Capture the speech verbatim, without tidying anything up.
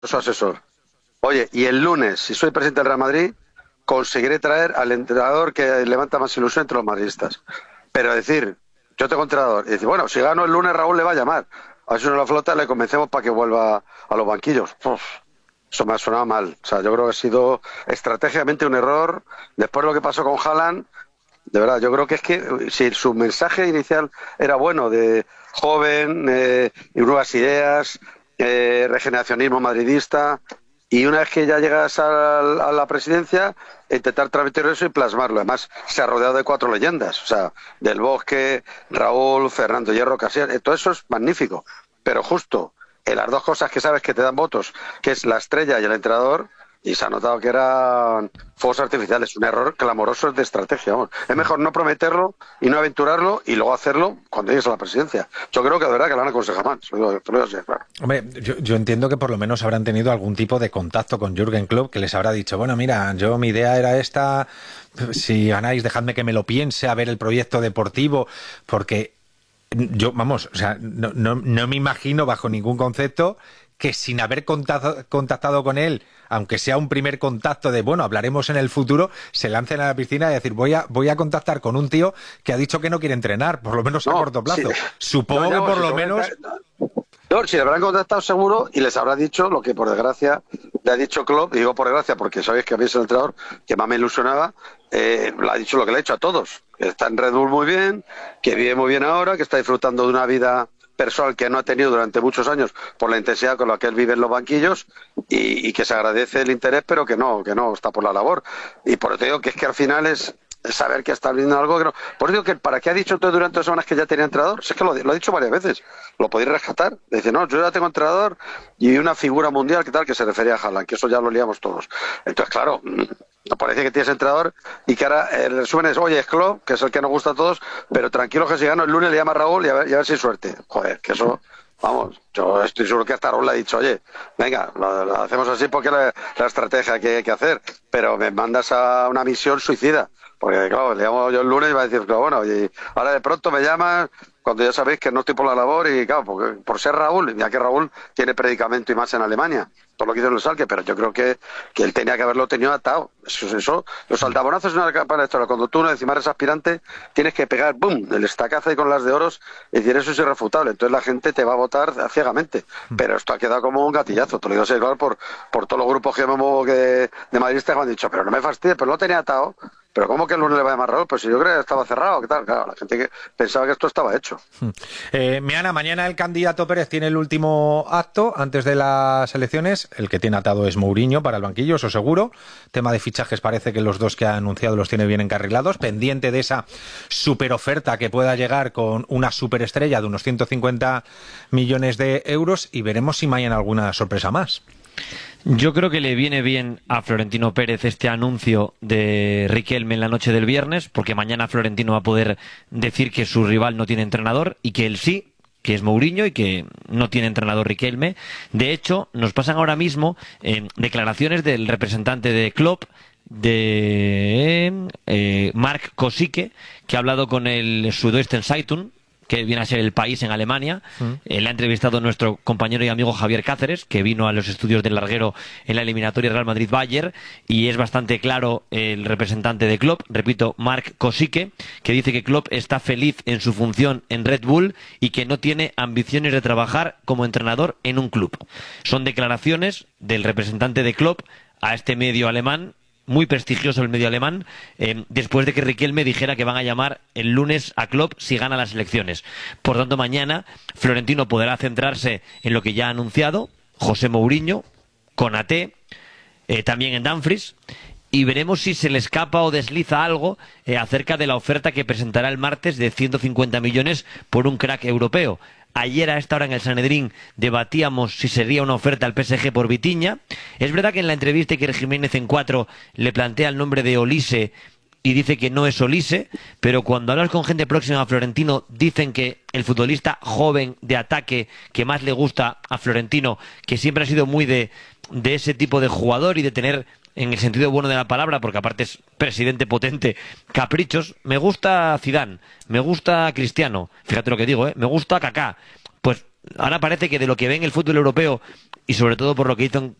su asesor. Oye, y el lunes, si soy presidente del Real Madrid, conseguiré traer al entrenador que levanta más ilusión entre los madridistas. Pero decir, yo tengo entrenador, y decir, bueno, si gano el lunes, Raúl le va a llamar. A ver si no la flota le convencemos para que vuelva a los banquillos. Uf, eso me ha sonado mal. O sea, yo creo que ha sido estratégicamente un error. Después de lo que pasó con Haaland, de verdad, yo creo que es que si su mensaje inicial era bueno, de joven, eh, y nuevas ideas, eh, regeneracionismo madridista, y una vez que ya llegas a, a la presidencia, intentar transmitir eso y plasmarlo. Además, se ha rodeado de cuatro leyendas, o sea, Del Bosque, Raúl, Fernando Hierro, Casillas, todo eso es magnífico. Pero justo en las dos cosas que sabes que te dan votos, que es la estrella y el entrenador, y se ha notado que eran fuegos artificiales, un error clamoroso de estrategia. Vamos. Es mejor no prometerlo y no aventurarlo y luego hacerlo cuando llegues a la presidencia. Yo creo que de verdad que lo han aconsejado mal. Te lo digo, te lo digo así, claro. Hombre, yo, yo entiendo que por lo menos habrán tenido algún tipo de contacto con Jürgen Klopp, que les habrá dicho, bueno, mira, yo mi idea era esta, si ganáis dejadme que me lo piense, a ver el proyecto deportivo, porque yo, vamos, o sea, no, no, no me imagino bajo ningún concepto que sin haber contactado, contactado con él, aunque sea un primer contacto de, bueno, hablaremos en el futuro, se lancen a la piscina y decir, voy a voy a contactar con un tío que ha dicho que no quiere entrenar, por lo menos a No, corto plazo. sí. Supongo No, ya, que por si lo menos... No, si le habrán contactado seguro y les habrá dicho lo que por desgracia le ha dicho Klopp, y digo por desgracia porque sabéis que habéis el entrenador que más me ilusionaba, eh, le ha dicho lo que le ha dicho a todos, que está en Red Bull muy bien, que vive muy bien ahora, que está disfrutando de una vida personal que no ha tenido durante muchos años por la intensidad con la que él vive en los banquillos, y, y que se agradece el interés, pero que no, que no está por la labor. Y por eso te digo que es que al final es saber que está viendo algo que no. Por eso digo que para qué ha dicho todo durante dos semanas que ya tenía entrenador, si es que lo, lo ha dicho varias veces, lo podéis rescatar. Dice, no, yo ya tengo entrenador y una figura mundial, que tal, que se refería a Haaland, que eso ya lo liamos todos. Entonces, claro, no parece que tienes entrenador y que ahora el resumen es, oye, es Klopp, que es el que nos gusta a todos, pero tranquilo que si gano el lunes le llama a Raúl y a ver, y a ver si hay suerte. Joder, que eso... Vamos, yo estoy seguro que hasta Raúl le ha dicho, oye, venga, lo, lo hacemos así porque la, la estrategia que hay que hacer, pero me mandas a una misión suicida. Porque, claro, le llamo yo el lunes y va a decir, claro, bueno, y ahora de pronto me llamas cuando ya sabéis que no estoy por la labor y, claro, porque, por ser Raúl, ya que Raúl tiene predicamento y más en Alemania, todo lo que hizo en el Schalke, pero yo creo que, que él tenía que haberlo tenido atado. Eso, eso, los altavonazos en una campaña electoral, cuando tú encima eres aspirante, tienes que pegar, ¡bum!, el estacazo ahí con las de oros, y decir, eso es irrefutable, entonces la gente te va a votar ciegamente. Pero esto ha quedado como un gatillazo, te lo digo así, claro, por, por todos los grupos que me muevo que de madridistas que me han dicho, pero no me fastidies, pero lo tenía atado. Pero ¿cómo que el lunes le va a llamar Raúl? Pues si yo creo que estaba cerrado, ¿qué tal? Claro, la gente que pensaba que esto estaba hecho. Eh, Miana, mañana el candidato Pérez tiene el último acto antes de las elecciones. El que tiene atado es Mourinho para el banquillo, eso seguro. Tema de fichajes parece que los dos que ha anunciado los tiene bien encarrilados. Pendiente de esa superoferta que pueda llegar con una superestrella de unos ciento cincuenta millones de euros, y veremos si mañana alguna sorpresa más. Yo creo que le viene bien a Florentino Pérez este anuncio de Riquelme en la noche del viernes, porque mañana Florentino va a poder decir que su rival no tiene entrenador y que él sí, que es Mourinho, y que no tiene entrenador Riquelme. De hecho, nos pasan ahora mismo eh, declaraciones del representante de Klopp, de eh, Mark Kosike, que ha hablado con el Südeutsche Zeitung, que viene a ser El País en Alemania. Mm. Eh, le ha entrevistado nuestro compañero y amigo Javier Cáceres, que vino a los estudios del Larguero en la eliminatoria Real Madrid-Bayern, y es bastante claro el representante de Klopp, repito, Mark Kosike, que dice que Klopp está feliz en su función en Red Bull y que no tiene ambiciones de trabajar como entrenador en un club. Son declaraciones del representante de Klopp a este medio alemán, muy prestigioso el medio alemán, eh, después de que Riquelme dijera que van a llamar el lunes a Klopp si gana las elecciones. Por tanto, mañana Florentino podrá centrarse en lo que ya ha anunciado, José Mourinho, Konaté, eh, también en Dumfries, y veremos si se le escapa o desliza algo eh, acerca de la oferta que presentará el martes de ciento cincuenta millones por un crack europeo. Ayer a esta hora en el Sanedrín debatíamos si sería una oferta al P S G por Vitinha. Es verdad que en la entrevista Iker Jiménez en Cuatro le plantea el nombre de Olise y dice que no es Olise, pero cuando hablas con gente próxima a Florentino dicen que el futbolista joven de ataque que más le gusta a Florentino, que siempre ha sido muy de, de ese tipo de jugador y de tener, en el sentido bueno de la palabra, porque aparte es presidente potente, caprichos. Me gusta Zidane, me gusta Cristiano, fíjate lo que digo, ¿eh? Me gusta Kaká. Pues ahora parece que de lo que ve en el fútbol europeo y sobre todo por lo que hizo en